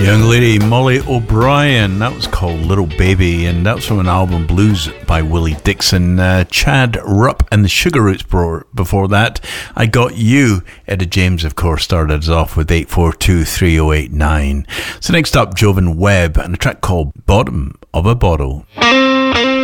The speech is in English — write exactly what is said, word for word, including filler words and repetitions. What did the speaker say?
Young lady Molly O'Brien, that was called Little Baby, and that's from an album Blues by Willie Dixon. uh, Chad Rupp and the Sugar Roots before that. I Got You. Etta James, of course, started us off with eight four two, three oh eight nine. So next up, Jovan Webb and a track called Bottom of a Bottle.